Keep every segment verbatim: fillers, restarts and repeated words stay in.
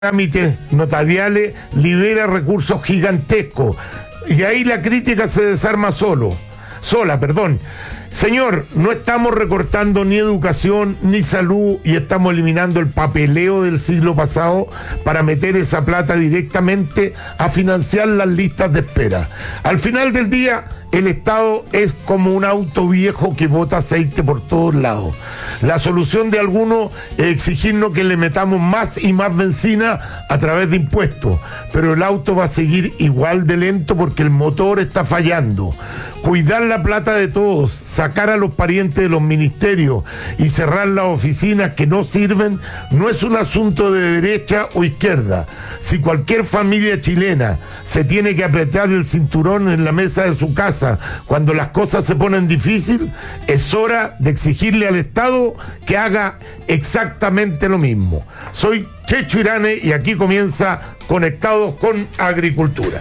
trámites notariales libera recursos gigantescos y ahí la crítica se desarma solo, sola, perdón. Señor, no estamos recortando ni educación ni salud y estamos eliminando el papeleo del siglo pasado para meter esa plata directamente a financiar las listas de espera. Al final del día, el Estado es como un auto viejo que bota aceite por todos lados. La solución de algunos es exigirnos que le metamos más y más benzina a través de impuestos, pero el auto va a seguir igual de lento porque el motor está fallando. Cuidar la plata de todos, sacar a los parientes de los ministerios y cerrar las oficinas que no sirven, no es un asunto de derecha o izquierda. Si cualquier familia chilena se tiene que apretar el cinturón en la mesa de su casa cuando las cosas se ponen difíciles, es hora de exigirle al Estado que haga exactamente lo mismo. Soy Checho Irane y aquí comienza Conectados con Agricultura.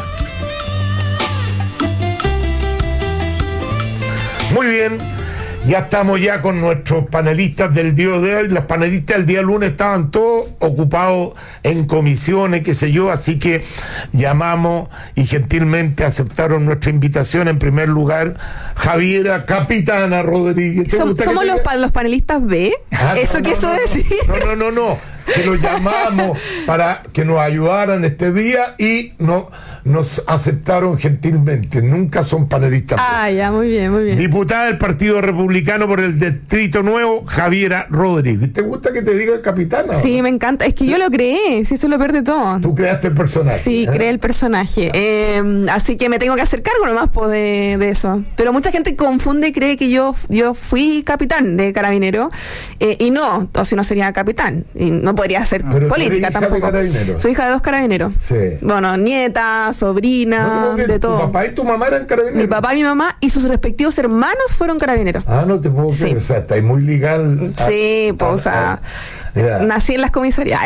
Muy bien, ya estamos ya con nuestros panelistas del día de hoy. Los panelistas del día lunes estaban todos ocupados en comisiones, qué sé yo, así que llamamos y gentilmente aceptaron nuestra invitación. En primer lugar, Javiera Capitana Rodríguez. Som, ¿Somos los, pa los panelistas B? Ah, ¿Eso no, quiso no, no, decir? No, no, no, no. Que los llamamos para que nos ayudaran este día y no, nos aceptaron gentilmente. Nunca son panelistas. Ah, ya, muy bien, muy bien. Diputada del Partido Republicano por el Distrito Nuevo, Javiera Rodríguez. ¿Te gusta que te diga capitana? Sí, ¿no? Me encanta. Es que yo lo creé, si eso lo pierde todo. Tú creaste el personaje. Sí, ¿eh? Creé el personaje. Eh, así que me tengo que hacer cargo nomás po, de, de eso. Pero mucha gente confunde y cree que yo, yo fui capitán de Carabinero eh, y no, o si no sería capitán. Y no podría ser pero política tampoco. Soy hija de dos carabineros. Sí. Bueno, nieta, sobrina, no, de todo. ¿Tu papá y tu mamá eran carabineros? Mi papá y mi mamá y sus respectivos hermanos fueron carabineros. Ah, no te puedo creer. Sí. O sea, está ahí muy legal. A, sí, pues, a, o sea, a, nací en las comisarías.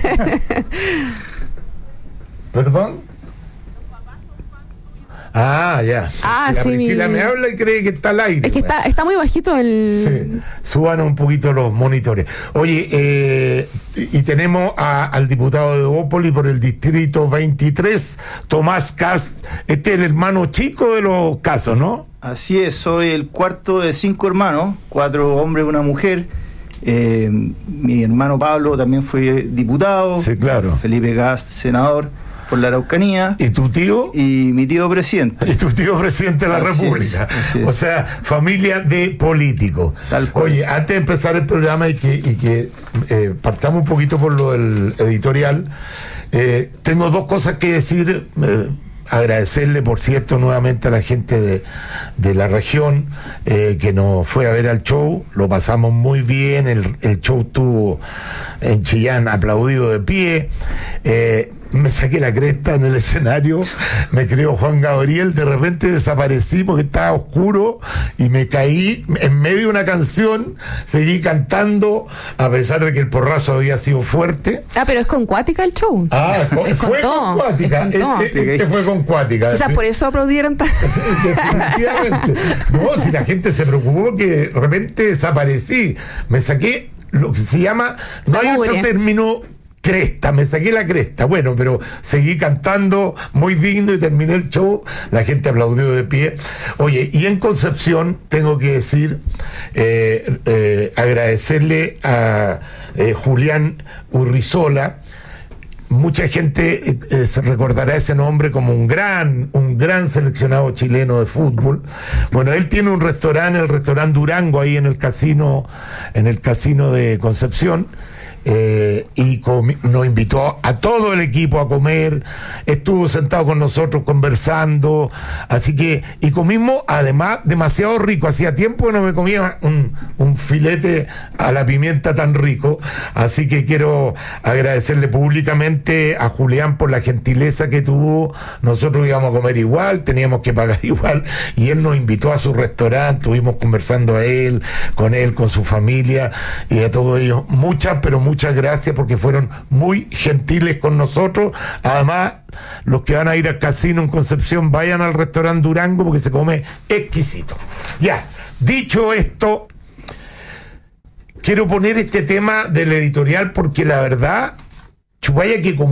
¿Perdón? Ah, ya. Ah, la sí. Priscila Mi... me habla y cree que está al aire. Es que está, está muy bajito el... Sí. Suban un poquito los monitores. Oye, eh, y tenemos a, al diputado de Evópolis por el distrito veintitrés, Tomás Cast. Este es el hermano chico de los casos, ¿no? Así es, soy el cuarto de cinco hermanos, cuatro hombres y una mujer. Eh, mi hermano Pablo también fue diputado. Sí, claro. Felipe Cast, senador por la Araucanía. ¿Y tu tío? Y mi tío presidente. Y tu tío presidente de la así República. Es, así es. O sea, familia de políticos. Tal cual. Oye, antes de empezar el programa y que, y que eh, partamos un poquito por lo del editorial, eh, tengo dos cosas que decir. Eh, agradecerle, por cierto, nuevamente a la gente de, de la región eh, que nos fue a ver al show. Lo pasamos muy bien. El, el show estuvo en Chillán aplaudido de pie. Eh, me saqué la cresta en el escenario, me creó Juan Gabriel, de repente desaparecí porque estaba oscuro y me caí en medio de una canción, seguí cantando a pesar de que el porrazo había sido fuerte. Ah, pero es con Cuática el show. Ah, con, es fue con, con Cuática, este, este fue con Cuática. Quizás por eso aplaudieron tanto. Definitivamente. No, si la gente se preocupó que de repente desaparecí, me saqué lo que se llama, no hay otro término, cresta, me saqué la cresta, bueno, pero seguí cantando muy digno y terminé el show, la gente aplaudió de pie. Oye, y en Concepción tengo que decir, eh, eh, agradecerle a eh, Julián Urrizola. Mucha gente eh, eh, se recordará ese nombre como un gran, un gran seleccionado chileno de fútbol. Bueno, él tiene un restaurante, el restaurante Durango, ahí en el casino, en el casino de Concepción. Eh, y nos invitó a todo el equipo a comer, estuvo sentado con nosotros conversando, así que, y comimos además demasiado rico, hacía tiempo que no me comía un, un filete a la pimienta tan rico, así que quiero agradecerle públicamente a Julián por la gentileza que tuvo. Nosotros íbamos a comer igual, teníamos que pagar igual, y él nos invitó a su restaurante, estuvimos conversando a él, con él, con su familia, y a todos ellos, muchas, pero muchas Muchas gracias porque fueron muy gentiles con nosotros. Además, los que van a ir al casino en Concepción, vayan al restaurante Durango porque se come exquisito. Ya, dicho esto, quiero poner este tema del editorial porque la verdad Chupaya que como